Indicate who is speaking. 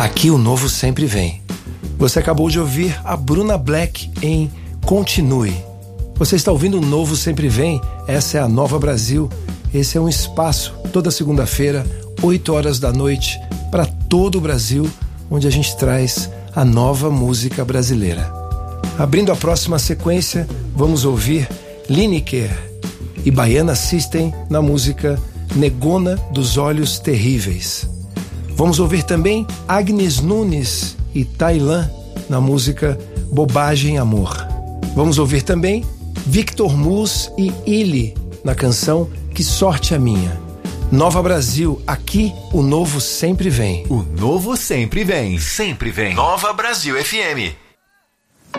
Speaker 1: Aqui o novo sempre vem. Você acabou de ouvir a Bruna Black em Continue. Você está ouvindo o Novo Sempre Vem. Essa é a Nova Brasil. Esse é um espaço, toda segunda-feira, 8 horas da noite, para todo o Brasil, onde a gente traz a nova música brasileira. Abrindo a próxima sequência, vamos ouvir Lineker e Baiana System na música Negona dos Olhos Terríveis. Vamos ouvir também Agnes Nunes e Tailã na música Bobagem Amor. Vamos ouvir também Victor Mus e Illy na canção Que Sorte a Minha. Nova Brasil, aqui o novo sempre vem.
Speaker 2: O novo sempre vem. Sempre vem. Nova Brasil FM.